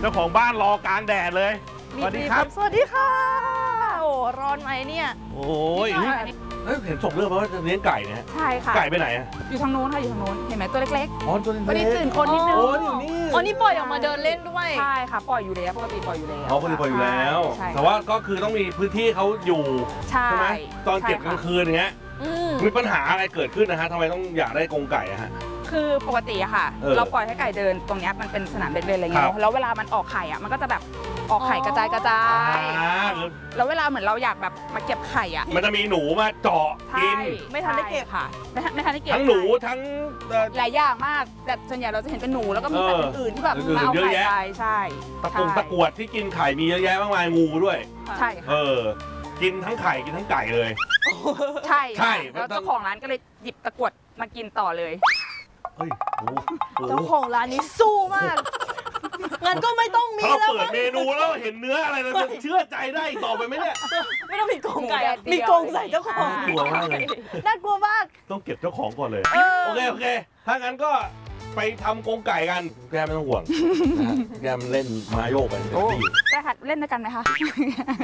เจ้าของบ้านรอกลางแดดเลยสวัสดีครับสวัสดีค่ะโอ้ร้อนไหมเนี่ยโอ้ยเห็นส่งเรื่องมาว่าจะเลี้ยงไก่เนี่ยใช่ค่ะไก่ไปไหนอะอยู่ทางโน้นค่ะอยู่ทางโน้นเห็นไหมตัวเล็กอ๋อตัวๆวันเล็นี้กตื่นคนนิดนึงโอ้ยอยู่นี่อ๋อนี่ปล่อยออกมาเดินเล่นด้วยใช่ค่ะปล่อยอยู่แล้วปกติปล่อยอยู่แล้วอ๋อปล่อยอยู่แล้วใช่แต่ว่าก็คือต้องมีพื้นที่เขาอยู่ใช่ใช่ไหมตอนเก็บกลางคืนอย่างเงี้ย มีปัญหาอะไรเกิดขึ้นนะฮะทำไมต้องอยากได้กรงไก่อะฮะคือปกติอะค่ะ เราปล่อยให้ไก่เดินตรงเนี้ยมันเป็นสนามเด็กเล่นอะไรเงี้ครัยบแล้วเวลามันออกไข่อะมันก็จะแบบออกไข่กระจายแล้วเวลาเหมือนเราอยากแบบมาเก็บไข่อะมันจะมีหนูมาเจาะกินไม่ทันได้เก็บค่ะไม่ทันได้เก็บทั้งหนูทั้งหลายอย่างมากแต่ส่วนใหญ่เราจะเห็นเป็นหนูแล้วก็มีสัตว์อื่นๆที่แบบอื่นๆมาเอาเยอะไข่แยะไปใช่ตะกวดที่กินไข่มีเยอะแยะมากมายงูด้วยใช่ค่ะกินทั้งไข่กินทั้งไก่เลยใช่ใช่แล้วเจ้าของร้านก็เลยหยิบตะกรวดมากินต่อเลยเฮ้ยโอ้โหเจ้าของร้านนี้สู้มาก งั้นก็ไม่ต้องมีถ้าเราแล้วเปิดเมนูแล้วเห็นเนื้ออะไรเราจะเชื่อใจได้อีกต่อไปไหมเนี่ยไม่ต้องมีกรงไก่อะหมูแดดเดียวมีกรงใส่เจ้าของกลัวมากเลยน่ากลัวมากต้องเก็บเจ้าของก่อนเลยเออโอเค ถ้างั้นก็ไปทำกรงไก่กัน แกไม่ต้องห่วงนะฮะแกมันเล่นมาโยกไปเต็มที่ได้ค่ะเล่นด้วยกันไหมคะ